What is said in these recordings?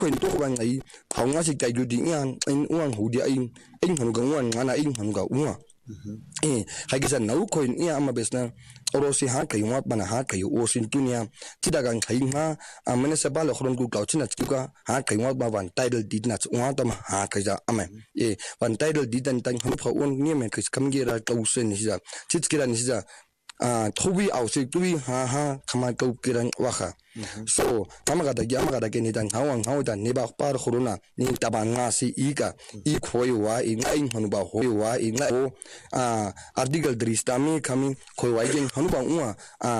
koin to wan ai haunga si kai gudi yan in uang hudi ai in hanu ga uang ngana in hanu ga unga hagisa nau koin ia ama besna orosi ha kai wat bana ha kai osin tunia tidagan kai ha municipal khron ku kauchina chika ha kai wat ba van title deed na wa tam ha kai ja ame van title deed dan tan hanu pha on ni me kai kamgira kausen ni ja chitskira ni ja thobi ausi tui ha khama kau kiran waha so tamaga da ke ni dan hawang hawda ne ba par khuruna ni tabanga si ika I khoi wa I ngai hanu ba hoi wa I ngai article dristami kami khoi wa gen hanu ba uwa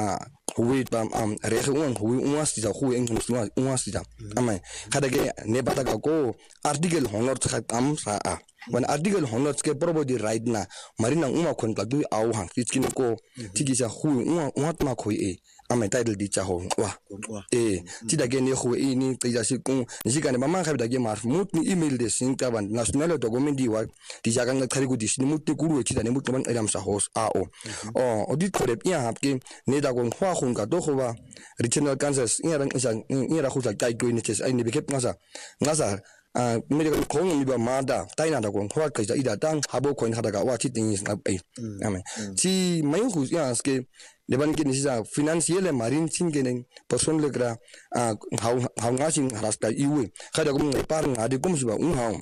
hui bam rehe uang hui uwa si ja hui eng hanu uwa si ja amai kada ke ne ba ta ko article honor cha am sa when article honor ke probably right na marina uma kon ka du au hang kitkin ko tigi sa hui uwa ma khoi amai title di cha ho wa tida ge ne hui ni tija si ku ni ka ne mama kha da ge mar mut ni email de sin ka ban national document di wa di ja gang khari ku di sin mut te ku ru chi da ne mut ban eram sa hos o di khore ya hap ke ne da gon khwa khun ka do kho ba regional kansas ira khu sa kai ko ni ches ai ni be kep ngasa medical kong ni ba mada taina da gon khwa kai ja ida tang habo coin hada ga wa chi ting is ai amen chi mai hu ya ske leban ke ni sa financial marin chin ke nen person le gra hau nga sin rasta iwe khada kum ngai par nga de kum siba hau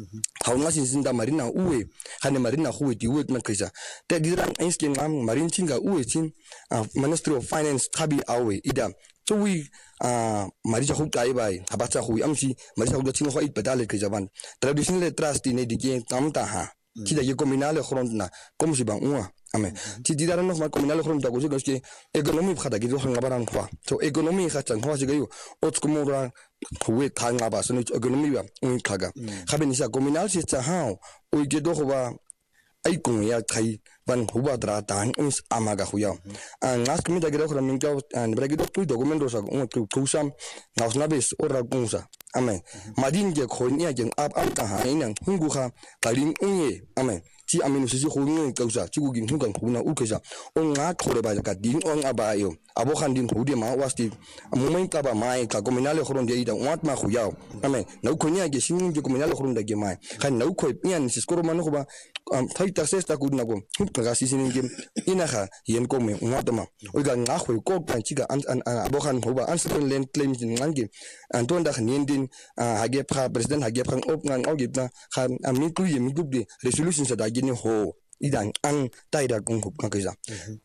nga sin da marina uwe khane marina huwe di uwe na kaisa te dirang ainskin ngam marin chin ga uwe chin ministry of finance khabi awe ida so we marija hu kai bai habacha hu amsi marija hu chin ho it pedale ke jaban traditional trust ni dige tamta ha kida ye communale front na comme si ban uwa ame ti didara no ma communale front da goje gaske economy khada gi ho ngabaran khwa so economy kha chang ho sigayo ots kumura huwe thanga ba so economy ba khaga khabeni sa communal si cha ha o ge do ba ai kung ya khai ban huba dra tan uns amaga huya ngas kumi da gero khram mingka an bragi do tu document ro sa ku sam ngaus na bes ora kungsa ame madin ge khon ya gen ap ta ha inang hungu kha kalin unye ame ti aminu si ho ngi kausa ti ku gin hungan huna u kesa on nga khore ba ka din on aba yo abo khan din hu de ma wasti moment ka ba mai ka kominale khron de ida wat ma khuya ame nau khonya ge sin ge kominale khron da ge mai khan nau khoi pian si skoro man ko ba thai ta ses ta ku na ko ka si sin ge ina kha yen ko me wat ma o ga nga khoi ko kan chi ga an abo khan ho ba an certain land claim sin ngang ge an ton da khan yen din ha ge pra president ha ge phan op ngang au ge na khan ami ku ye mi du de resolution sa da gini ho idan ang taida kung hup ka kaisa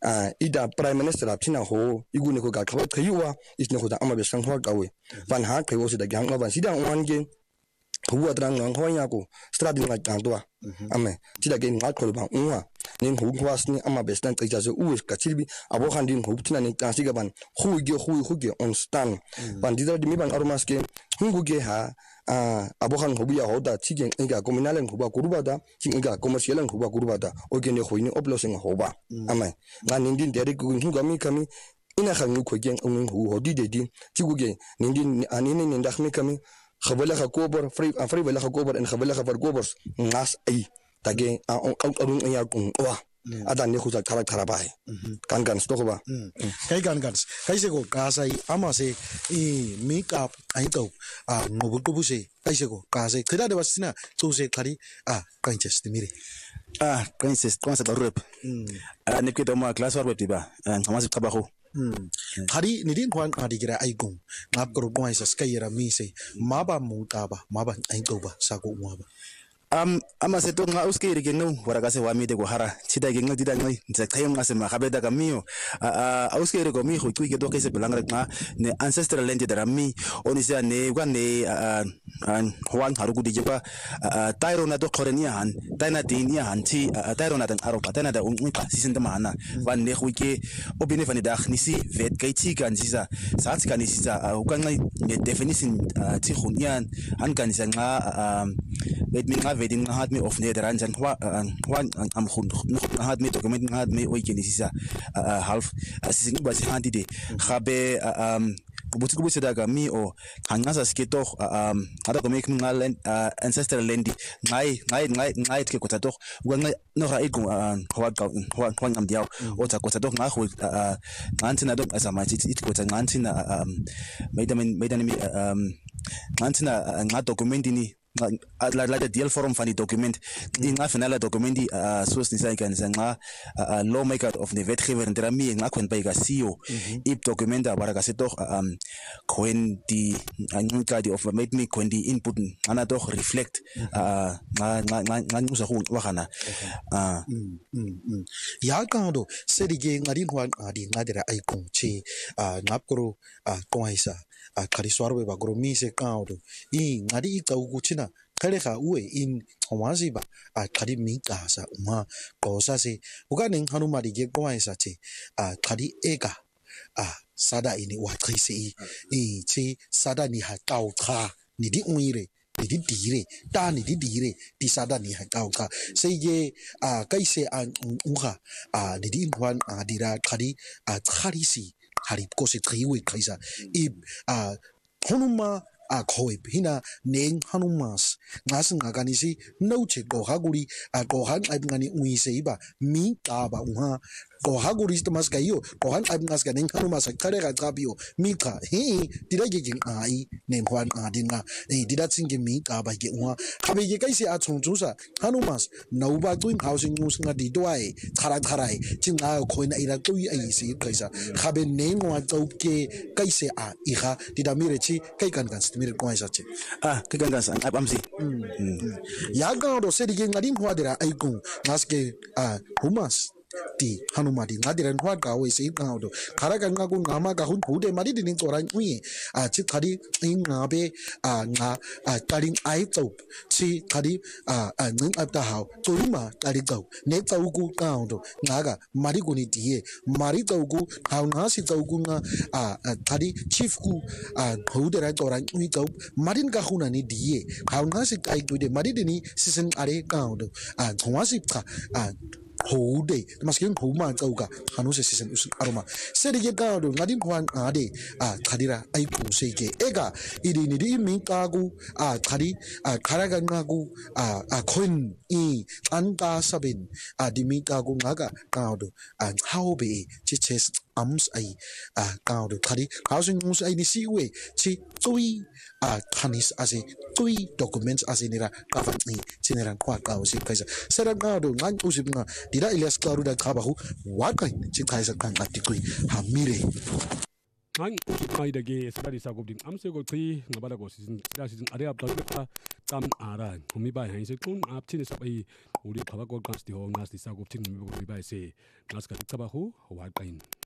ida prime minister apsina ho igune ko ga khawat khayuwa isne ko da ama be sang ho kawe van ha khayo se da gyang ma ban sida wan ge huwa drang ngang hoya ko strategy ngai kang to ame sida ge ngat ko ba unwa nin hu khwas ni ama be stan kaisa se u ka chilbi abo khan din hu tina ni ka siga ban hu ge on stand ban dida di mi ban aromas ke hungu ge ha abo khan hobiya hoda chigen ega kominalen hoba kurubada chinga commercialen hoba kurubada ogene hoini oplosing hoba amai nga nindin dere ku ngami kami ina khangu khogen ong hu hodi dedi chiguge nindin anine nindakhme kami khabala kha kobar free bala kha kobar en khabala kha kobar ngas ai tage arun ya kun wa ada ne khuza thara bai kan sto ba kan kai se ko ka sai ama se make up ai to ngobu ko bu se kai se ko ka se khida de basina to se khari kan chest mire kan chest kon sa rep ne ke to ma class war web ba ngama ka ba ho khari ni din kwan khadi gira ai gung ngap ko ko ai sa skayera mi se ma ba mu ta ba ma ba ai to ba sa ko wa ba ama se to nga uske ri genu waraga se wami de go hara chida genga dida ngai nza khayam nga se ma khabeda ka mio uske ri go mi khu ke do ke se belangra nga ne ancestral land de rami oni se ne gwa ne hwan haru ku di jepa tairo na to khorenia han taina dinia han ti tairo na dan aro patana da pa sisin de mana wan ne khu ke obine fani da khnisi vet kai ti kan sisa sa ti kan sisa u kan ngai ne definition ti khunian han kan sa nga vet mi nga vedin hat mi of ne daran jan wa am khun hat mi document hat mi o ke sisa half sisin ba si handi de khabe buthi kubusida kami o ngasa skito ada ko make ngal ancestral land ngai ke kota to uga no ra iku ho ngam diao o ta kota to ngaho ngantina do asama it kota ngantina medan ngantina nga document ni la deal forum funny document inga finale document soos ni sai kan nga lawmaker of the wetgewer en drami nga kon by ga CEO ip document bara ka se toch kon die anka die of made me kon die input ana toch reflect nga musa go wa kana ya kando serige ngari hwan adi ngadira ai kong chi ngapkro koisa kariswarwe ba gromi se kando ngadi itau china kale kha uwe in hwasi ba khadi mi ka sa uma qosa se ukaning hanuma di ge koisa che khadi eka sada ini wa khisi chi sada ni ha kau kha ni di uire ni di dire ta ni di dire di sada ni ha kau kha se ye kai se uha ni di hwan dira khadi khari si hari ko se triwe kaisa I honuma khoi hina neng hanumas ngas ngagani si no che ko haguri ko han ai ngani ui se ba mi ka ba unha ko haguri stamas ka yo ko han ai ngas ka neng hanumas kare ga kapio mi ka he dira ge ging ai neng hwan adinga dira tsinge mi ka ba ge unha habe ge kai se a chung chu sa hanumas no ba tuin housing news nga di doai kharai chinga khoi na ira tui ai se kaisa habe neng wa chau ke kai se iha dira mire chi kai kan mir ko isa che ke gangas amsi ya ga do se di ngadi hwadira ai ku ngaske humas ti hanumadi ngadira hwa ga we se ga do khara ga nga ku ngama ga hun hude mari din choran ui chi khadi ngabe nga taring ai chau chi khadi ning apta hau toruma tari gau ne chau ku ka do ngaga mari ku ni die mari chau ku hau nga si chau ku nga khadi chief ku hude ra choran ui chau marin ga huna ni die hau nga si kai ku de mari din ni season are ka do thwa si ka hode maskin homa chauka hanu se season us aroma serige ka do ngadin khwan ade khadira ai ku se ke ega idi ni di mi ka ku khadi khara ga nga ku khon anta sabin di mi ka ku ngaga ka do how be chi ches ams ai ka do khadi housing mus ai ni si we chi tui khanis ase tui documents ase nira ka fa ni chinera kwa ka o si kaisa serang ka do ngan usip nga dira Elias Klaru da kabahu wakai chi kaisa kan atikui hamire ngan usip da ge sari sa gobding amse go tri ngabara go season are up da kam ara humi bai hain se kun ap chin sa bai uri khaba go gas di ho ngas di sa gobting mi go bai se ngas ka kabahu wakai